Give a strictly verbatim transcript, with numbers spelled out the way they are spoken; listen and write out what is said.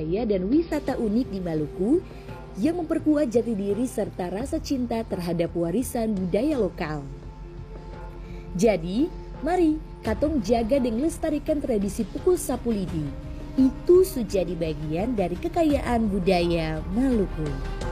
budaya dan wisata unik di Maluku yang memperkuat jati diri serta rasa cinta terhadap warisan budaya lokal. Jadi, mari katong jaga dan lestarikan tradisi pukul sapu lidi. Itu sudah jadi bagian dari kekayaan budaya Maluku.